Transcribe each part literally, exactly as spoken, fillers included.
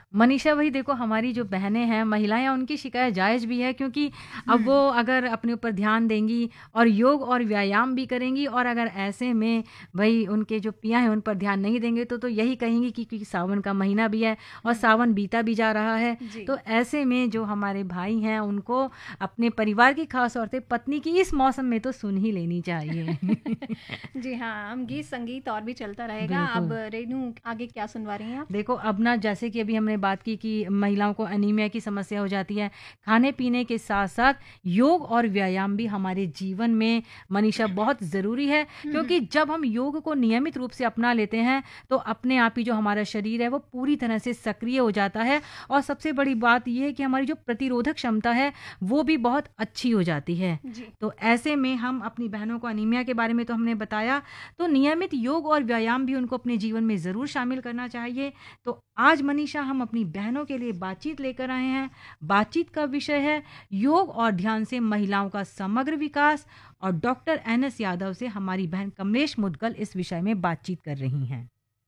मनीषा भाई देखो, हमारी जो बहनें हैं, महिलाएं हैं, उनकी शिकायत जायज़ भी है, क्योंकि अब वो अगर अपने ऊपर ध्यान देंगी और योग और व्यायाम भी करेंगी, और अगर ऐसे में भाई उनके जो पिया हैं उन पर ध्यान नहीं देंगे तो तो यही कहेंगी कि क्योंकि सावन का महीना भी है और सावन बीता भी जा रहा है। जी तो ऐसे में जो हमारे भाई हैं उनको अपने परिवार की खास तौर से पत्नी की इस मौसम में तो सुन ही लेनी चाहिए। जी हाँ, हम गीत संगीत और भी चलता रहेगा। अब बिल्कुल। रेनू, आगे क्या सुनवा रही हैं आप? देखो अब ना, जैसे कि अभी हमने बात की कि महिलाओं को अनीमिया की समस्या हो जाती है, खाने पीने के साथ साथ योग और व्यायाम भी हमारे जीवन में मनीषा बहुत ज़रूरी है, क्योंकि जब हम योग को नियमित रूप से अपना लेते हैं तो अपने आप ही जो हमारा शरीर है वो पूरी तरह से सक्रिय हो जाता है, और सबसे बड़ी बात यह है कि हमारी जो प्रतिरोधक क्षमता है वो भी बहुत अच्छी हो जाती है। जी तो ऐसे में हम अपनी बहनों को, अनीमिया के बारे में तो हमने बताया, तो नियमित योग और व्यायाम भी उनको अपने जीवन में ज़रूर शामिल करना चाहिए। तो आज मनीषा हम अपनी बहनों के लिए बातचीत लेकर आए हैं। बातचीत का विषय है योग और ध्यान से महिलाओं का समग्र विकास, और डॉक्टर एन एस यादव से हमारी बहन कमलेश मुदगल इस विषय में बातचीत कर रही हैं।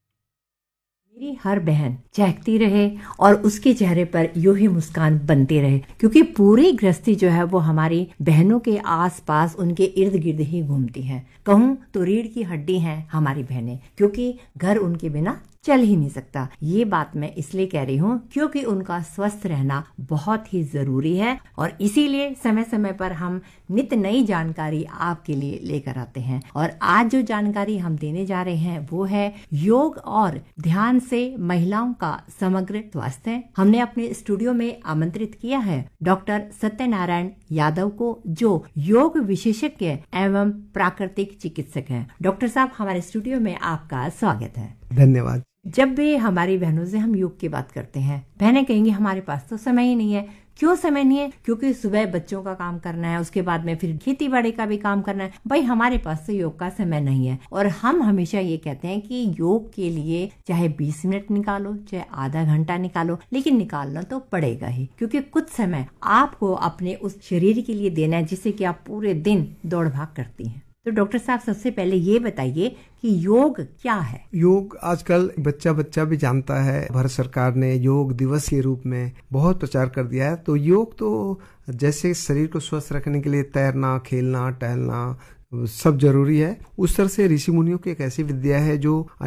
मेरी हर बहन चहकती रहे और उसके चेहरे पर यूं ही मुस्कान बनती रहे, क्योंकि पूरी गृहस्थी जो है वो हमारी बहनों के आसपास, उनके इर्द गिर्द ही घूमती है। कहूँ तो रीढ़ की हड्डी हैं हमारी बहनें, क्योंकि घर उनके बिना चल ही नहीं सकता। ये बात मैं इसलिए कह रही हूँ क्योंकि उनका स्वस्थ रहना बहुत ही जरूरी है, और इसीलिए समय समय पर हम नित नई जानकारी आपके लिए लेकर आते हैं। और आज जो जानकारी हम देने जा रहे हैं वो है योग और ध्यान से महिलाओं का समग्र स्वास्थ्य। हमने अपने स्टूडियो में आमंत्रित किया है डॉक्टर सत्यनारायण यादव को, जो योग विशेषज्ञ एवं प्राकृतिक चिकित्सक हैं। डॉक्टर साहब, हमारे स्टूडियो में आपका स्वागत है। धन्यवाद। जब भी हमारी बहनों से हम योग की बात करते हैं, बहनें कहेंगी हमारे पास तो समय ही नहीं है। क्यों समय नहीं है? क्योंकि सुबह बच्चों का काम करना है, उसके बाद में फिर खेती बाड़ी का भी काम करना है। भाई हमारे पास तो योग का समय नहीं है। और हम हमेशा ये कहते हैं कि योग के लिए चाहे बीस मिनट निकालो, चाहे आधा घंटा निकालो, लेकिन निकालना तो पड़ेगा ही, क्योंकि कुछ समय आपको अपने उस शरीर के लिए देना है जिससे कि आप पूरे दिन दौड़ भाग करती हैं। तो डॉक्टर साहब, सबसे पहले ये बताइए कि योग क्या है? योग आजकल बच्चा बच्चा भी जानता है। भारत सरकार ने योग दिवस के रूप में बहुत प्रचार कर दिया है। तो योग तो जैसे शरीर को स्वस्थ रखने के लिए तैरना, खेलना, टहलना सब जरूरी है, उस तरह से ऋषि मुनियों की एक ऐसी विद्या है जो